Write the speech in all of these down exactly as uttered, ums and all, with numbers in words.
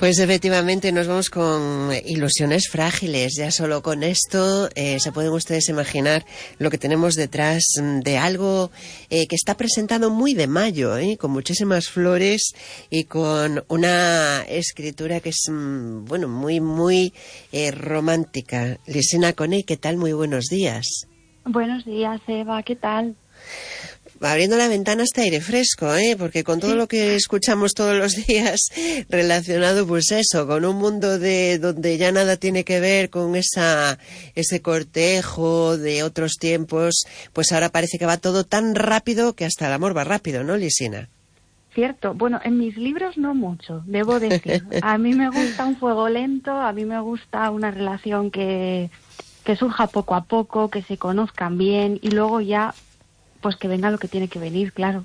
Pues efectivamente nos vamos con ilusiones frágiles. Ya solo con esto eh, se pueden ustedes imaginar lo que tenemos detrás de algo eh, que está presentado muy de mayo, ¿eh? Con muchísimas flores y con una escritura que es, mm, bueno, muy, muy eh, romántica. Lisina Coney, ¿qué tal? Muy buenos días. Buenos días, Eva, ¿qué tal? Abriendo la ventana está aire fresco, ¿eh? Porque con todo Sí. lo que escuchamos todos los días relacionado, pues eso, con un mundo de donde ya nada tiene que ver con esa ese cortejo de otros tiempos, pues ahora parece que va todo tan rápido que hasta el amor va rápido, ¿no, Lisina? Cierto. Bueno, en mis libros no mucho, debo decir. A mí me gusta un fuego lento, a mí me gusta una relación que, que surja poco a poco, que se conozcan bien y luego ya... pues que venga lo que tiene que venir, claro.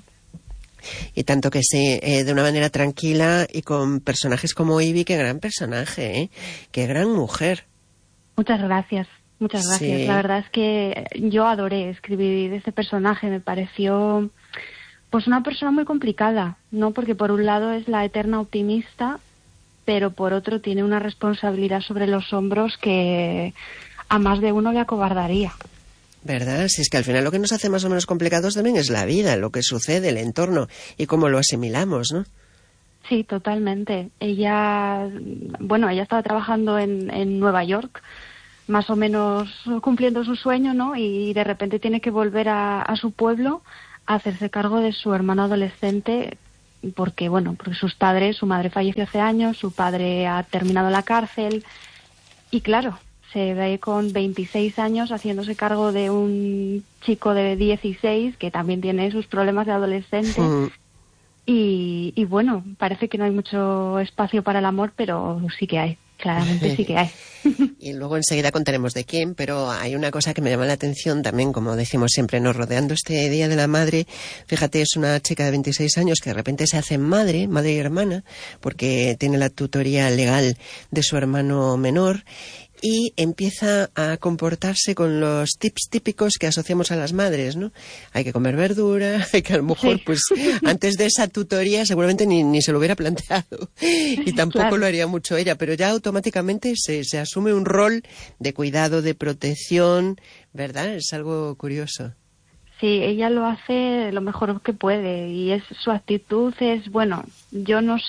Y tanto que sí, eh, de una manera tranquila y con personajes como Ivy, qué gran personaje, ¿eh? Qué gran mujer. Muchas gracias, muchas gracias. Sí. La verdad es que yo adoré escribir este personaje, me pareció pues una persona muy complicada, ¿no? Porque por un lado es la eterna optimista, pero por otro tiene una responsabilidad sobre los hombros que a más de uno le acobardaría. ¿Verdad? Si es que al final lo que nos hace más o menos complicados también es la vida, lo que sucede, el entorno y cómo lo asimilamos, ¿no? Sí, totalmente. Ella, bueno, ella estaba trabajando en, en Nueva York, más o menos cumpliendo su sueño, ¿no? Y de repente tiene que volver a, a su pueblo a hacerse cargo de su hermano adolescente, porque, bueno, porque sus padres, su madre falleció hace años, su padre ha terminado la cárcel, y claro, se ve con veintiséis años haciéndose cargo de un chico de dieciséis que también tiene sus problemas de adolescente. Mm. Y, y bueno, parece que no hay mucho espacio para el amor, pero sí que hay, claramente sí que hay. Y luego enseguida contaremos de quién, pero hay una cosa que me llama la atención también, como decimos siempre, nos rodeando este Día de la Madre. Fíjate, es una chica de veintiséis años que de repente se hace madre, madre y hermana, porque tiene la tutoría legal de su hermano menor, y empieza a comportarse con los tips típicos que asociamos a las madres, ¿no? Hay que comer verdura, hay que a lo mejor, sí. Pues antes de esa tutoría seguramente ni, ni se lo hubiera planteado y tampoco claro. Lo haría mucho ella, pero ya automáticamente se, se asume un rol de cuidado, de protección, ¿verdad? Es algo curioso. Sí, ella lo hace lo mejor que puede y es su actitud es, bueno, yo no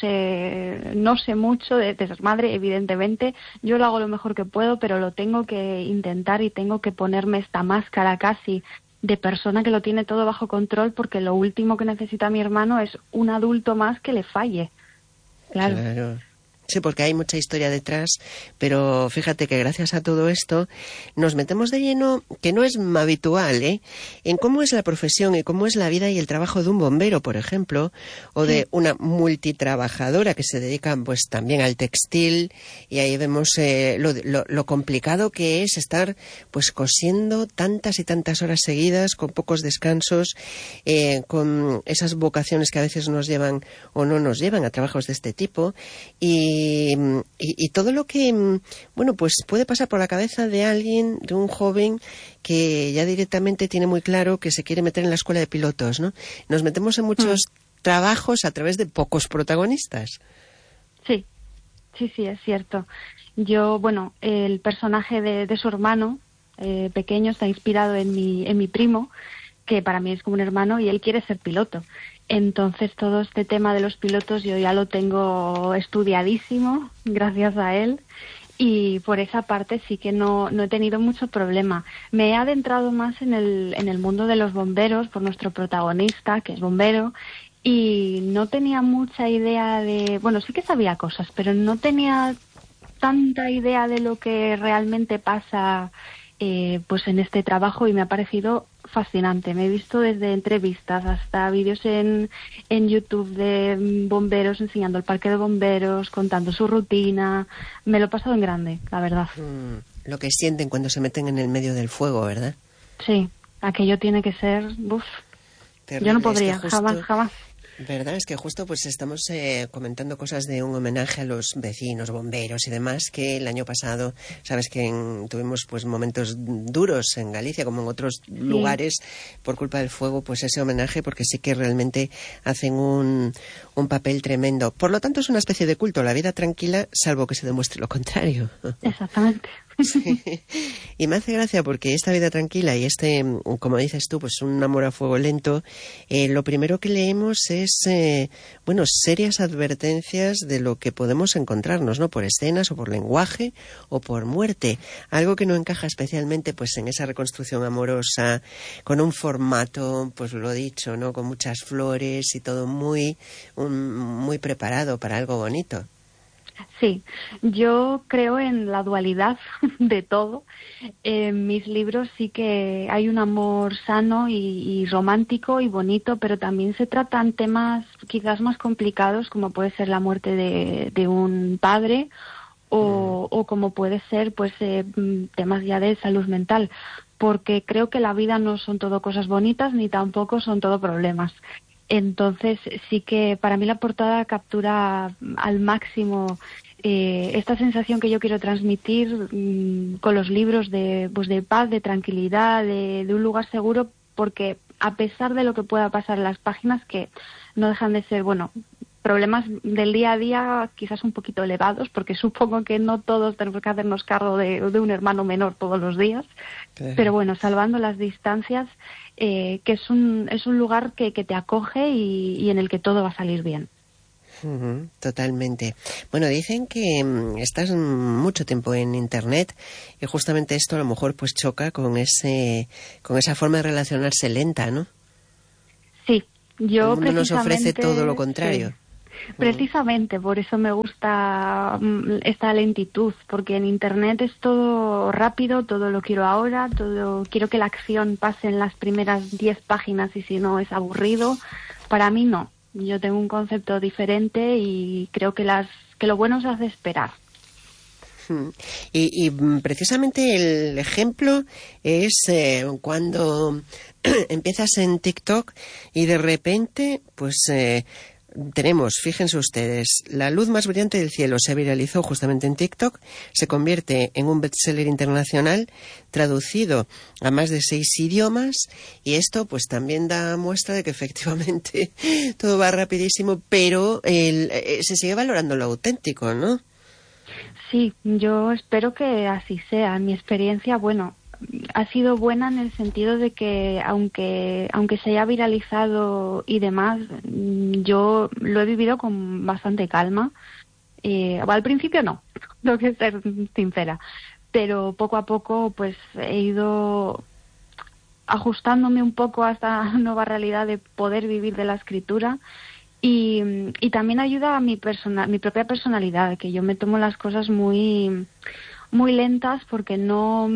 sé no sé mucho de, de ser madre, evidentemente, yo lo hago lo mejor que puedo, pero lo tengo que intentar y tengo que ponerme esta máscara casi de persona que lo tiene todo bajo control, porque lo último que necesita mi hermano es un adulto más que le falle. Claro. Claro. Sí, porque hay mucha historia detrás, pero fíjate que gracias a todo esto nos metemos de lleno, que no es habitual, ¿eh? En cómo es la profesión y cómo es la vida y el trabajo de un bombero, por ejemplo, o de sí. Una multitrabajadora que se dedica pues también al textil, y ahí vemos eh, lo, lo, lo complicado que es estar pues cosiendo tantas y tantas horas seguidas, con pocos descansos, eh, con esas vocaciones que a veces nos llevan o no nos llevan a trabajos de este tipo, y Y, y, y todo lo que, bueno, pues puede pasar por la cabeza de alguien, de un joven que ya directamente tiene muy claro que se quiere meter en la escuela de pilotos, ¿no? Nos metemos en muchos mm. trabajos a través de pocos protagonistas. Sí, sí, sí, es cierto. Yo, bueno, el personaje de, de su hermano eh, pequeño está inspirado en mi, en mi primo, que para mí es como un hermano, y él quiere ser piloto. Entonces todo este tema de los pilotos yo ya lo tengo estudiadísimo gracias a él, y por esa parte sí que no, no he tenido mucho problema. Me he adentrado más en el, en el mundo de los bomberos por nuestro protagonista, que es bombero, y no tenía mucha idea de... Bueno, sí que sabía cosas, pero no tenía tanta idea de lo que realmente pasa eh, pues en este trabajo, y me ha parecido fascinante. Me he visto desde entrevistas hasta vídeos en, en YouTube de bomberos enseñando el parque de bomberos, contando su rutina. Me lo he pasado en grande, la verdad. Mm, lo que sienten cuando se meten en el medio del fuego, ¿verdad? Sí, aquello tiene que ser... Uf, yo no podría, es que justo, jamás, jamás. Verdad es que justo pues estamos eh, comentando cosas de un homenaje a los vecinos, bomberos y demás, que el año pasado, sabes que en, tuvimos pues momentos duros en Galicia como en otros Sí. lugares por culpa del fuego, pues ese homenaje, porque sí que realmente hacen un, un papel tremendo. Por lo tanto es una especie de culto, la vida tranquila, salvo que se demuestre lo contrario. Exactamente. Sí. Y me hace gracia porque esta vida tranquila y este, como dices tú, pues un amor a fuego lento, eh, lo primero que leemos es, eh, bueno, serias advertencias de lo que podemos encontrarnos, ¿no? Por escenas o por lenguaje o por muerte. Algo que no encaja especialmente, pues, en esa reconstrucción amorosa, con un formato, pues lo dicho, ¿no? Con muchas flores y todo muy, un, muy preparado para algo bonito. Sí, yo creo en la dualidad de todo. En mis libros sí que hay un amor sano y, y romántico y bonito, pero también se tratan temas quizás más complicados, como puede ser la muerte de, de un padre o, o como puede ser pues eh, temas ya de salud mental, porque creo que la vida no son todo cosas bonitas ni tampoco son todo problemas. Entonces sí que para mí la portada captura al máximo eh, esta sensación que yo quiero transmitir mmm, con los libros de, pues de paz, de tranquilidad, de, de un lugar seguro, porque a pesar de lo que pueda pasar en las páginas, que no dejan de ser, bueno, problemas del día a día quizás un poquito elevados, porque supongo que no todos tenemos que hacernos cargo de, de un hermano menor todos los días, claro. Pero bueno, salvando las distancias, eh, que es un, es un lugar que, que te acoge y, y en el que todo va a salir bien. Uh-huh, totalmente. Bueno, dicen que um, estás mucho tiempo en Internet y justamente esto a lo mejor pues choca con ese con esa forma de relacionarse lenta, ¿no? Sí, yo el mundo nos ofrece todo lo contrario. Sí. Precisamente por eso me gusta esta lentitud, porque en Internet es todo rápido, todo lo quiero ahora, todo quiero que la acción pase en las primeras diez páginas y si no es aburrido. Para mí no. Yo tengo un concepto diferente y creo que las que lo bueno se hace esperar. Y, y precisamente el ejemplo es eh, cuando empiezas en TikTok y de repente, pues eh, tenemos, fíjense ustedes, La luz más brillante del cielo se viralizó justamente en TikTok, se convierte en un bestseller internacional traducido a más de seis idiomas y esto pues también da muestra de que efectivamente todo va rapidísimo, pero el, eh, se sigue valorando lo auténtico, ¿no? Sí, yo espero que así sea. Mi experiencia, bueno, ha sido buena en el sentido de que aunque aunque se haya viralizado y demás, yo lo he vivido con bastante calma. Eh, al principio no, tengo que ser sincera, pero poco a poco pues he ido ajustándome un poco a esta nueva realidad de poder vivir de la escritura. Y, y también ayuda a mi persona, mi propia personalidad, que yo me tomo las cosas muy muy lentas porque no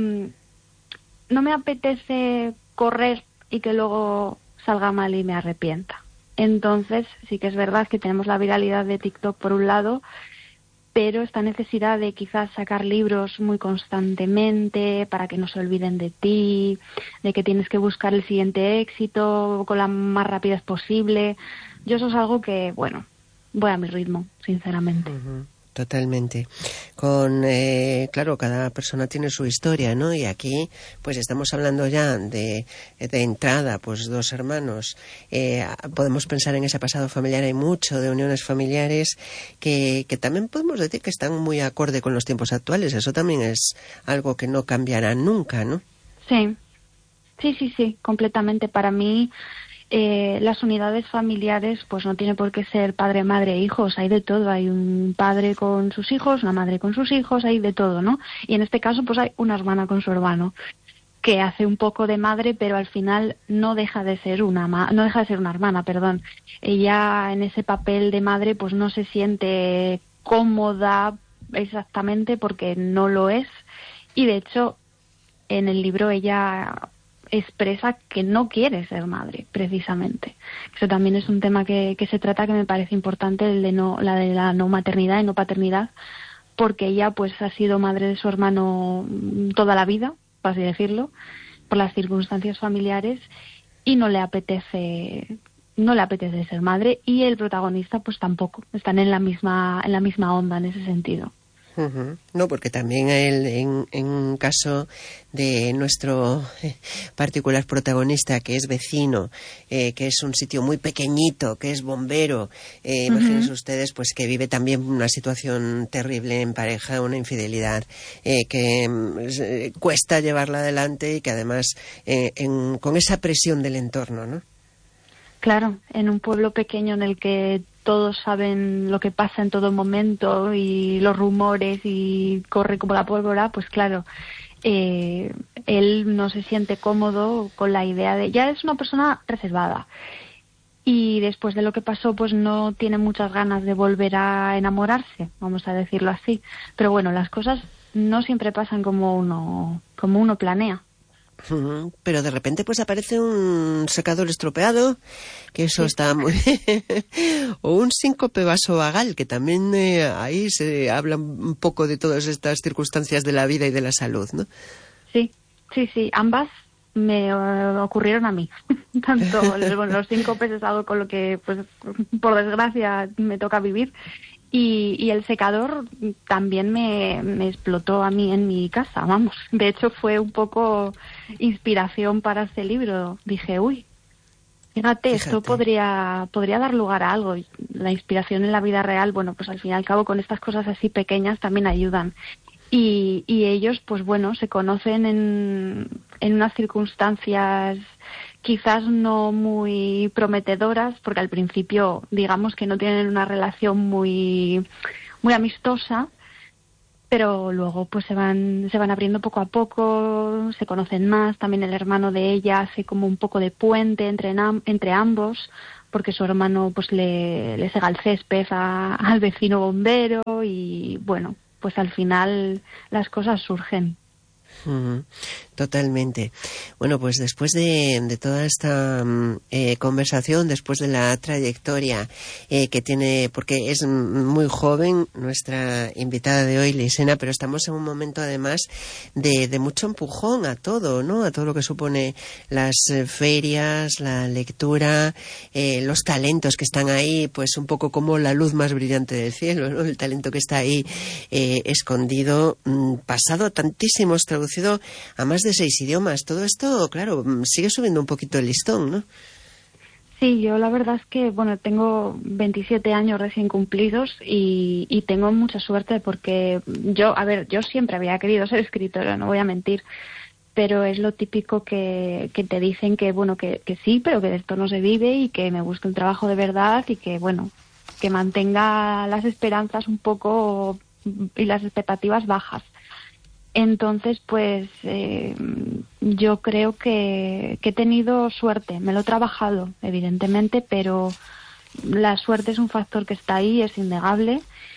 no me apetece correr y que luego salga mal y me arrepienta. Entonces sí que es verdad que tenemos la viralidad de TikTok por un lado, pero esta necesidad de quizás sacar libros muy constantemente para que no se olviden de ti, de que tienes que buscar el siguiente éxito con la más rapidez posible. Yo eso es algo que, bueno, voy a mi ritmo, sinceramente. Uh-huh. Totalmente. Con, eh, claro, cada persona tiene su historia, ¿no? Y aquí, pues estamos hablando ya de, de entrada, pues dos hermanos. Eh, podemos pensar en ese pasado familiar, hay mucho de uniones familiares que, que también podemos decir que están muy acorde con los tiempos actuales. Eso también es algo que no cambiará nunca, ¿no? Sí, sí, sí, sí, completamente. Para mí, Eh, las unidades familiares pues no tiene por qué ser padre, madre, hijos, hay de todo, hay un padre con sus hijos, una madre con sus hijos, hay de todo, ¿no? Y en este caso pues hay una hermana con su hermano que hace un poco de madre, pero al final no deja de ser una ma- no deja de ser una hermana, perdón. Ella en ese papel de madre pues no se siente cómoda exactamente porque no lo es y de hecho en el libro ella expresa que no quiere ser madre, precisamente. Eso también es un tema que, que se trata, que me parece importante, el de no, la de la no maternidad y no paternidad, porque ella pues ha sido madre de su hermano toda la vida, por así decirlo, por las circunstancias familiares, y no le apetece no le apetece ser madre, y el protagonista pues tampoco, están en la misma, en la misma onda en ese sentido. Uh-huh. No, porque también el, en, en un caso de nuestro eh, particular protagonista, que es vecino, eh, que es un sitio muy pequeñito, que es bombero, eh, uh-huh. Imagínense ustedes pues que vive también una situación terrible en pareja, una infidelidad eh, que eh, cuesta llevarla adelante y que además eh, en, con esa presión del entorno, ¿no? Claro, en un pueblo pequeño en el que todos saben lo que pasa en todo momento y los rumores y corre como la pólvora, pues claro, eh, él no se siente cómodo con la idea de... Ya es una persona reservada y después de lo que pasó pues no tiene muchas ganas de volver a enamorarse, vamos a decirlo así. Pero bueno, las cosas no siempre pasan como uno, como uno planea. Pero de repente pues aparece un secador estropeado, que eso sí. Está muy o un síncope vasovagal, que también eh, ahí se habla un poco de todas estas circunstancias de la vida y de la salud, ¿no? Sí, sí, sí, ambas me uh, ocurrieron a mí. Tanto bueno, los síncopes es algo con lo que pues por desgracia me toca vivir. Y, y el secador también me, me explotó a mí en mi casa, vamos. De hecho, fue un poco inspiración para este libro. Dije, uy, fíjate, fíjate, esto podría podría dar lugar a algo. La inspiración en la vida real, bueno, pues al fin y al cabo con estas cosas así pequeñas también ayudan. Y, y ellos, pues bueno, se conocen en, en unas circunstancias quizás no muy prometedoras, porque al principio digamos que no tienen una relación muy muy amistosa, pero luego pues se van se van abriendo poco a poco, se conocen más. También el hermano de ella hace como un poco de puente entre entre ambos, porque su hermano pues le, le sega el césped a, al vecino bombero y bueno, pues al final las cosas surgen. Uh-huh. Totalmente. Bueno, pues después de, de toda esta eh, conversación, después de la trayectoria eh, que tiene, porque es muy joven nuestra invitada de hoy, Lisena, pero estamos en un momento además de, de mucho empujón a todo, ¿no? A todo lo que supone las eh, ferias, la lectura, eh, los talentos que están ahí, pues un poco como la luz más brillante del cielo, ¿no? El talento que está ahí eh, escondido, mmm, pasado a tantísimos, traducido a más de seis idiomas. Todo esto, claro, sigue subiendo un poquito el listón, ¿no? Sí, yo la verdad es que, bueno, tengo veintisiete años recién cumplidos y, y tengo mucha suerte porque yo, a ver, yo siempre había querido ser escritora, no voy a mentir, pero es lo típico que, que te dicen que, bueno, que, que sí, pero que de esto no se vive y que me busque un trabajo de verdad y que, bueno, que mantenga las esperanzas un poco y las expectativas bajas. Entonces, pues eh, yo creo que, que he tenido suerte. Me lo he trabajado, evidentemente, pero la suerte es un factor que está ahí, es innegable.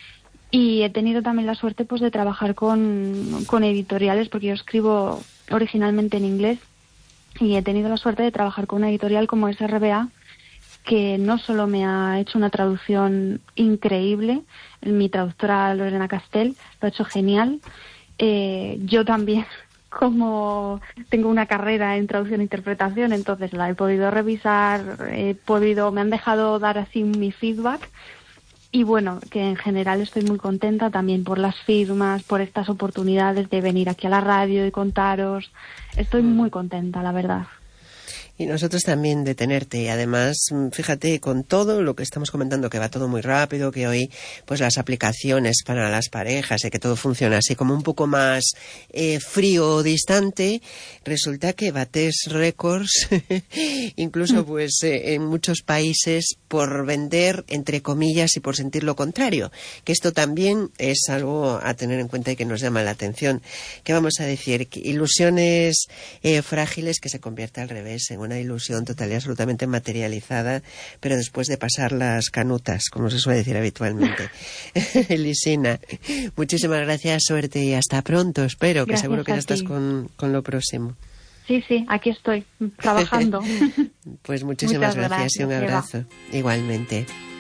Y he tenido también la suerte pues de trabajar con, con editoriales, porque yo escribo originalmente en inglés, y he tenido la suerte de trabajar con una editorial como S R B A, que no solo me ha hecho una traducción increíble, mi traductora Lorena Castell lo ha hecho genial. Eh, yo también, como tengo una carrera en traducción e interpretación, entonces la he podido revisar, he podido, me han dejado dar así mi feedback y bueno, que en general estoy muy contenta también por las firmas, por estas oportunidades de venir aquí a la radio y contaros. Estoy muy contenta, la verdad. Y nosotros también de tenerte. Y además, fíjate, con todo lo que estamos comentando, que va todo muy rápido, que hoy pues las aplicaciones para las parejas y que todo funciona así como un poco más eh, frío o distante, resulta que bates récords, incluso pues eh, en muchos países, por vender, entre comillas, y por sentir lo contrario. Que esto también es algo a tener en cuenta y que nos llama la atención. ¿Qué vamos a decir? Ilusiones eh, frágiles que se convierte al revés en una ilusión total y absolutamente materializada, pero después de pasar las canutas, como se suele decir habitualmente. Lisina, muchísimas gracias, suerte y hasta pronto, espero, gracias, que seguro que ya estás con, con lo próximo. Sí, sí, aquí estoy, trabajando. Pues muchísimas gracias, gracias y un abrazo. Eva. Igualmente.